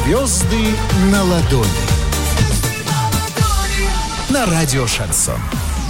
Звезды на ладони. На радио «Шансон».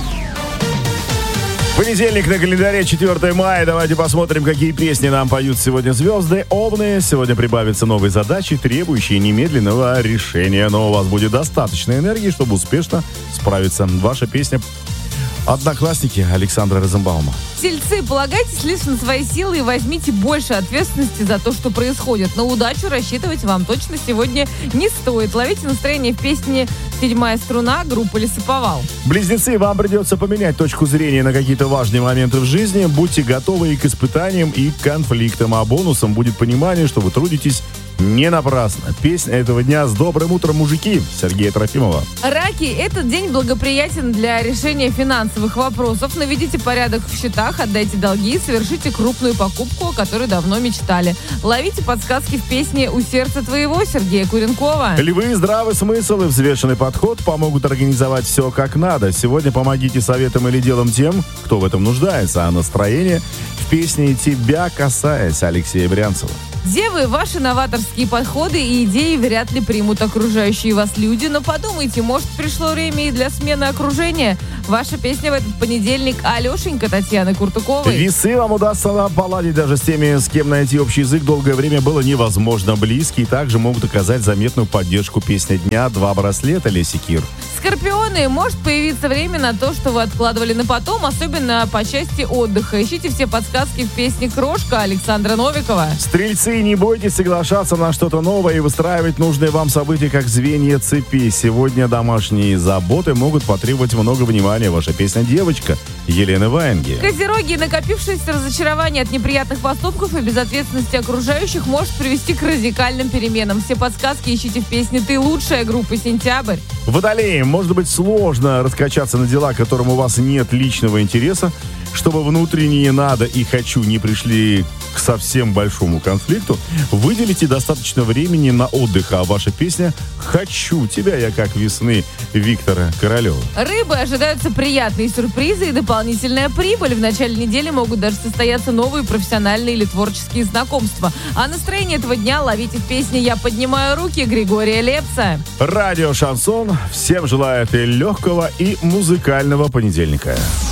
Понедельник на календаре, 4 мая. Давайте посмотрим, какие песни нам поют сегодня звезды. Овны. Сегодня прибавятся новые задачи, требующие немедленного решения. Но у вас будет достаточно энергии, чтобы успешно справиться. Ваша песня «Одноклассники» Александра Розенбаума. Тельцы, полагайтесь лишь на свои силы и возьмите больше ответственности за то, что происходит. На удачу рассчитывать вам точно сегодня не стоит. Ловите настроение в песне «Седьмая струна» группы «Лесоповал». Близнецы, вам придется поменять точку зрения на какие-то важные моменты в жизни. Будьте готовы и к испытаниям, и к конфликтам. А бонусом будет понимание, что вы трудитесь не напрасно. Песня этого дня «С добрым утром, мужики» Сергея Трофимова. Раки, этот день благоприятен для решения финансовых вопросов. Наведите порядок в счетах, отдайте долги и совершите крупную покупку, о которой давно мечтали. Ловите подсказки в песне «У сердца твоего» Сергея Куренкова. Львы, здравый смысл и взвешенный подход помогут организовать все как надо. Сегодня помогите советом или делом тем, кто в этом нуждается. А настроение в песне «Тебя касаясь» Алексея Брянцева. Девы, ваши новаторские подходы и идеи вряд ли примут окружающие вас люди, но подумайте, может, пришло время и для смены окружения? Ваша песня в этот понедельник «Алешенька» Татьяны Куртуковой. Весы, вам удастся поладить даже с теми, с кем найти общий язык долгое время было невозможно. Близкие также могут оказать заметную поддержку песни дня «Два браслета» Леси Кир. Скорпионы, может появиться время на то, что вы откладывали на потом, особенно по части отдыха. Ищите все подсказки в песне «Крошка» Александра Новикова. Стрельцы, не бойтесь соглашаться на что-то новое и выстраивать нужные вам события как звенья цепи. Сегодня домашние заботы могут потребовать много внимания. Ваша песня «Девочка» Елены Ваенги. Козероги, накопившееся разочарование от неприятных поступков и безответственности окружающих может привести к радикальным переменам. Все подсказки ищите в песне «Ты лучшая» группы «Сентябрь». Водолеи, может быть сложно раскачаться на дела, к которым у вас нет личного интереса, чтобы внутренние «надо» и «хочу» не пришли к совсем большому конфликту. Выделите достаточно времени на отдых, а ваша песня «Хочу тебя я как весны» Виктора Королева. Рыбы, ожидаются приятные сюрпризы и дополнительная прибыль. В начале недели могут даже состояться новые профессиональные или творческие знакомства. А настроение этого дня ловите в песне «Я поднимаю руки» Григория Лепса. Радио «Шансон» всем желает и легкого, и музыкального понедельника.